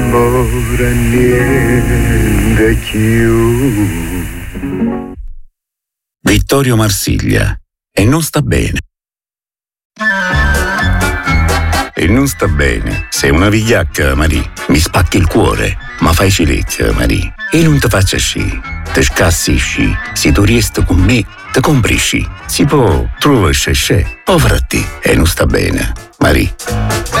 ora niente più. Vittorio Marsiglia. E non sta bene. E non sta bene. Sei una vigliacca, Marie. Mi spacchi il cuore. Ma fai cilecca, Marie. E non ti faccia sci. Te scassi sci. Se tu riesti con me, te compri sci. Si può, trova sci. Povera te. E non sta bene, Marie.